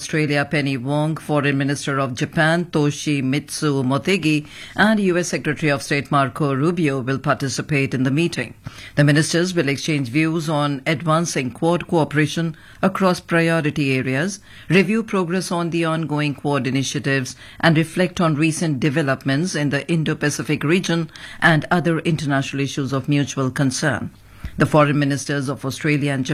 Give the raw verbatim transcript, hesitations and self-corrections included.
Australia Penny Wong, Foreign Minister of Japan Toshimitsu Motegi, and U S Secretary of State Marco Rubio will participate in the meeting. The ministers will exchange views on advancing Quad cooperation across priority areas, review progress on the ongoing Quad initiatives, and reflect on recent developments in the Indo-Pacific region and other international issues of mutual concern. The foreign ministers of Australia and Japan